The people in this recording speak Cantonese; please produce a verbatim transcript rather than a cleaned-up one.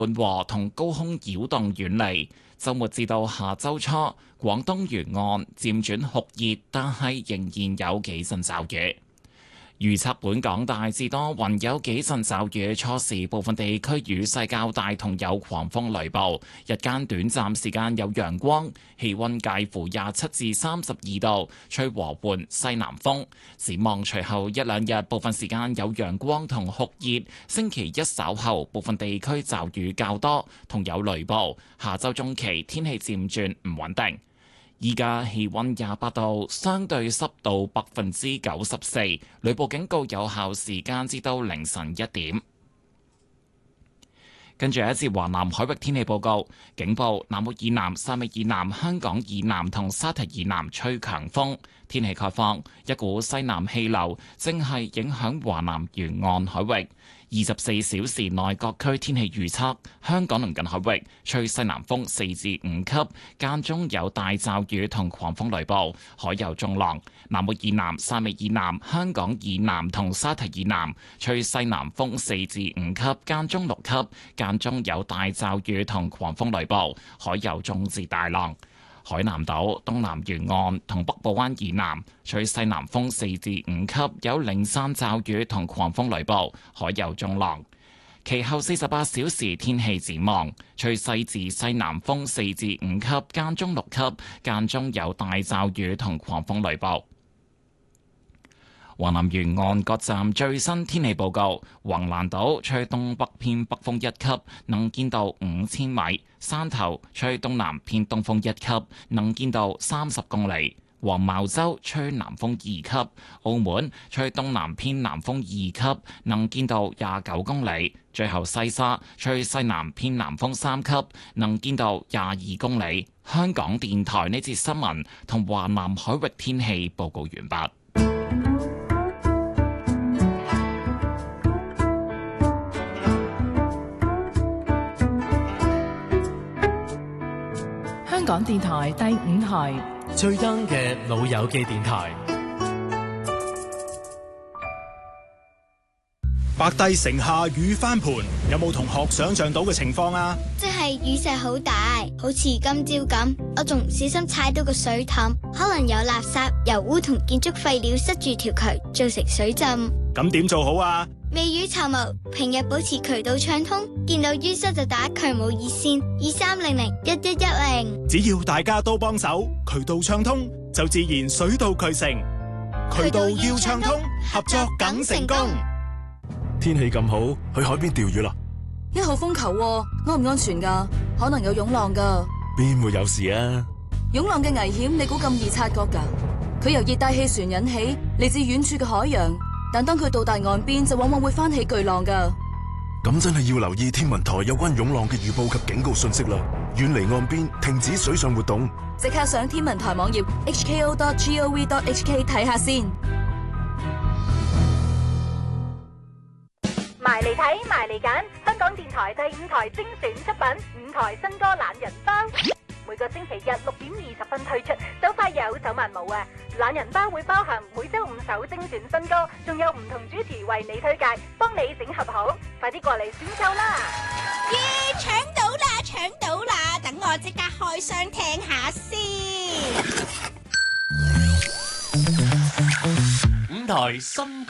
緩和同高空擾動遠離。週末至到下週初，廣東沿岸漸轉酷熱，但係仍然有幾陣驟雨。預測本港大致多雲，有幾陣驟雨，初時部分地區雨勢較大，同有狂風雷暴。日間短暫時間有陽光，氣溫介乎廿七至三十二度，吹和緩西南風。展望隨後一兩日，部分時間有陽光同酷熱。星期一稍後，部分地區驟雨較多，同有雷暴。下週中期天氣漸轉唔穩定。依家氣溫廿八度，相對濕度百分之九十四，雷暴警告有效時間至到凌晨一點。跟住一節華南海域天氣報告，警報：南澳以南、汕尾以南、香港以南同沙堤以南吹強風。天氣概況：一股西南氣流正係影響華南沿岸海域。二十四小時內各區天氣預測：香港鄰近海域吹西南風四至五級，間中有大驟雨同狂風雷暴，海有中浪。南澳以南、汕尾以南、香港以南同沙堤以南吹西南風四至五級，間中六級，間中有大驟雨同狂風雷暴，海有中至大浪。海南島東南沿岸同北部灣以南吹西南風四至五級，有零散驟雨同狂風雷暴，海有中浪。其後四十八小時天氣展望，吹西至西南風四至五級，間中六級，間中有大驟雨同狂風雷暴。華南沿岸各站最新天氣報告：橫瀾島吹東北偏北風一級，能見度五千米；山頭吹東南偏東風一級，能見度三十公里；黃茅洲吹南風二級；澳門吹東南偏南風二級，能見度廿九公里；最後西沙吹西南偏南風三級，能見度廿二公里。香港電台呢節新聞同華南海域天氣報告完畢。 香港電台第五台最 young 嘅老友記電台。 白帝城下雨翻盤，有冇同學想象到嘅情況啊？ 即係雨勢好大，好似今朝咁，我仲唔小心踩到個水凼，可能有垃圾、油污同建築廢料塞住條渠，造成水浸。 咁點做好啊？ 未雨綢繆，平日保持渠道暢通，見到淤塞就打渠務熱線二三零零一一一零。 只要大家都幫手，渠道暢通就自然水到渠成。渠道要暢通，合作梗成功。 天氣咁好，去海邊釣魚啦！ 一號風球喎，安唔安全噶？可能有湧浪噶。 邊會有事啊？ 湧浪嘅危險，你估咁易察覺噶？佢由熱帶氣旋引起，嚟自遠處嘅海洋，但當佢到達岸邊，就往往會翻起巨浪噶。 咁真係要留意天文台有關湧浪嘅預報及警告信息啦！遠離岸邊，停止水上活動。 即刻上天文台網頁 h k o dot gov dot h k 睇下先。 埋嚟睇，埋嚟揀，香港電台第五台精選出品，五台新歌懶人包，每個星期日六點二十分推出，手快有手慢冇啊！懶人包會包含每周五首精選新歌，仲有唔同主持為你推介，幫你整合好，快啲過嚟選購啦！ 耶，搶到啦，搶到啦！等我即刻開箱聽下先。 五台新